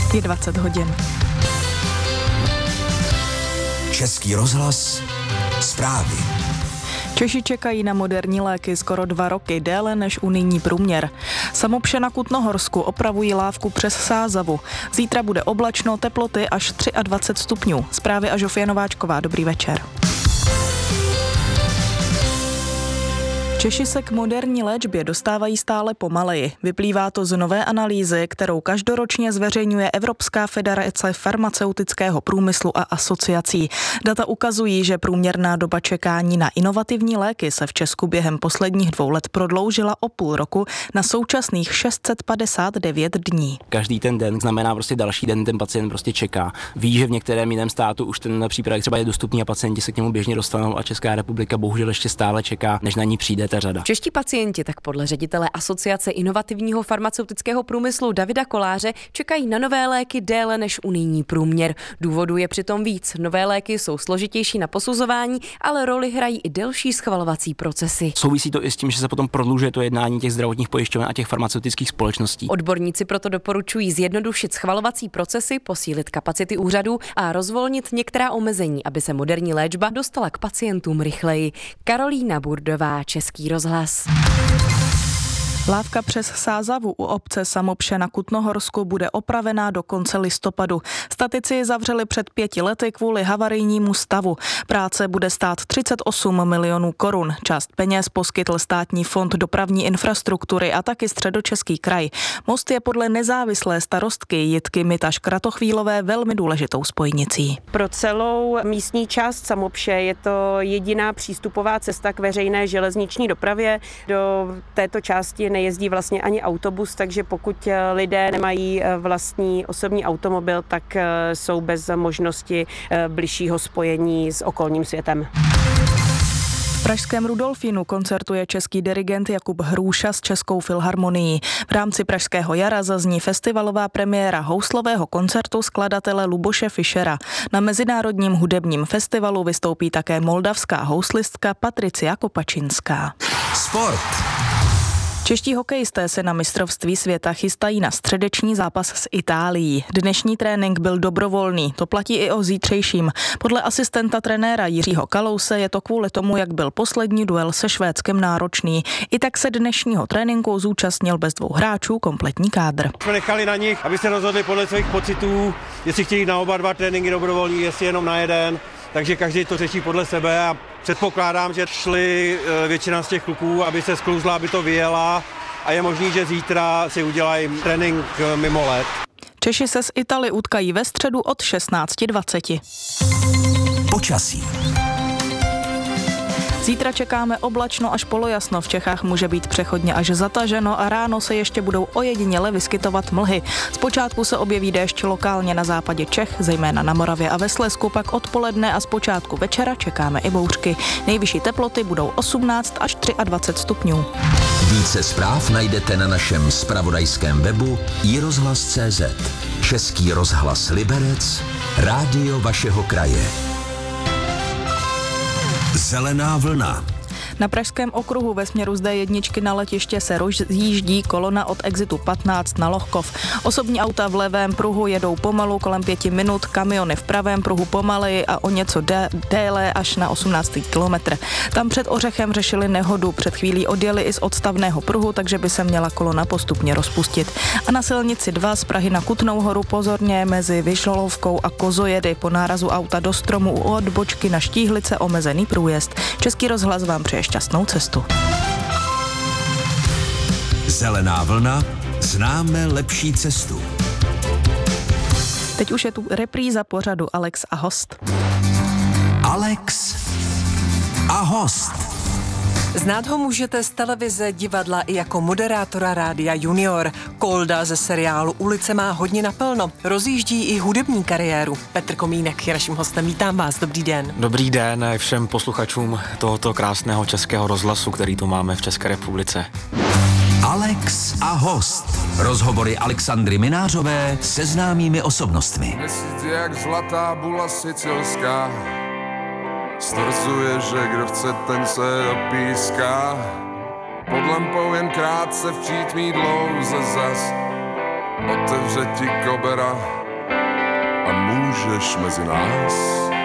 Je 20 hodin. Český rozhlas, zprávy. Češi čekají na moderní léky skoro 2 roky, déle než unijní průměr. Samopše na Kutnohorsku opravují lávku přes Sázavu. Zítra bude oblačno, teploty až 23 stupňů. Zprávy a Žofie Nováčková, dobrý večer. Češi se k moderní léčbě dostávají stále pomaleji. Vyplývá to z nové analýzy, kterou každoročně zveřejňuje Evropská federace farmaceutického průmyslu a asociací. Data ukazují, že průměrná doba čekání na inovativní léky se v Česku během posledních 2 let prodloužila o půl roku na současných 659 dní. Každý ten den znamená prostě další den, ten pacient prostě čeká. Ví, že v některém jiném státu už ten přípravek třeba je dostupný a pacienti se k němu běžně dostanou a Česká republika bohužel ještě stále čeká, než na ní přijde ta řada. Čeští pacienti tak podle ředitele Asociace inovativního farmaceutického průmyslu Davida Koláře čekají na nové léky déle než unijní průměr. Důvodů je přitom víc. Nové léky jsou složitější na posuzování, ale roli hrají i delší schvalovací procesy. Souvisí to i s tím, že se potom prodlužuje to jednání těch zdravotních pojišťoven a těch farmaceutických společností. Odborníci proto doporučují zjednodušit schvalovací procesy, posílit kapacity úřadů a rozvolnit některá omezení, aby se moderní léčba dostala k pacientům rychleji. Karolína Burdová, Český rozhlas. Lávka přes Sázavu u obce Samopše na Kutnohorsku bude opravená do konce listopadu. Statici ji zavřeli před 5 lety kvůli havarijnímu stavu. Práce bude stát 38 milionů korun. Část peněz poskytl Státní fond dopravní infrastruktury a taky Středočeský kraj. Most je podle nezávislé starostky Jitky Mitaš-Kratochvílové velmi důležitou spojnicí. Pro celou místní část Samopše je to jediná přístupová cesta k veřejné železniční dopravě. Do této části nejezdí vlastně ani autobus, takže pokud lidé nemají vlastní osobní automobil, tak jsou bez možnosti bližšího spojení s okolním světem. V pražském Rudolfínu koncertuje český dirigent Jakub Hrůša s Českou filharmonií. V rámci Pražského jara zazní festivalová premiéra houslového koncertu skladatele Luboše Fischera. Na Mezinárodním hudebním festivalu vystoupí také moldavská houslistka Patricia Kopačinská. Sport. Čeští hokejisté se na mistrovství světa chystají na středeční zápas s Itálií. Dnešní trénink byl dobrovolný, to platí i o zítřejším. Podle asistenta trenéra Jiřího Kalouse je to kvůli tomu, jak byl poslední duel se Švédskem náročný. I tak se dnešního tréninku zúčastnil bez 2 hráčů kompletní kádr. Jsme nechali na nich, aby se rozhodli podle svých pocitů, jestli chtějí na oba 2 tréninky dobrovolný, jestli jenom na jeden. Takže každý to řeší podle sebe a předpokládám, že šli většina z těch kluků, aby se sklouzla, aby to vyjela a je možný, že zítra si udělají trénink mimo let. Češi se s Italy utkají ve středu od 16:20. Počasí. Zítra čekáme oblačno až polojasno, v Čechách může být přechodně až zataženo a ráno se ještě budou ojediněle vyskytovat mlhy. Zpočátku se objeví déšť lokálně na západě Čech, zejména na Moravě a ve Slezsku, pak odpoledne a zpočátku večera čekáme i bouřky. Nejvyšší teploty budou 18 až 23 stupňů. Více zpráv najdete na našem zpravodajském webu iRozhlas.cz. Český rozhlas Liberec, rádio vašeho kraje. Zelená vlna. Na Pražském okruhu ve směru z D1 na letiště se rozjíždí kolona od exitu 15 na Lohkov. Osobní auta v levém pruhu jedou pomalu kolem 5 minut, kamiony v pravém pruhu pomaleji a o něco déle až na 18. kilometr. Tam před Ořechem řešili nehodu, před chvílí odjeli i z odstavného pruhu, takže by se měla kolona postupně rozpustit. A na silnici 2 z Prahy na Kutnou Horu pozorně mezi Vyšolovkou a Kozojedy. Po nárazu auta do stromu u odbočky na Štíhlice omezený průjezd. Český rozhlas vám přeje šťastnou cestu. Zelená vlna, známe lepší cestu. Teď už je tu repríza pořadu Alex a host. Alex a host. Znát ho můžete z televize, divadla i jako moderátora Rádia Junior. Kolda ze seriálu Ulice má hodně naplno. Rozjíždí i hudební kariéru. Petr Komínek je naším hostem. Vítám vás, dobrý den. Dobrý den všem posluchačům tohoto krásného českého rozhlasu, který tu máme v České republice. Alex a host. Rozhovory Alexandry Minářové se známými osobnostmi. Měsíc jak zlatá bula sicilská, stvrzuje, že kdo chce, ten se opíská. Pod lampou jen krátce v přítmí dlouze zas, otevře ti kobera a můžeš mezi nás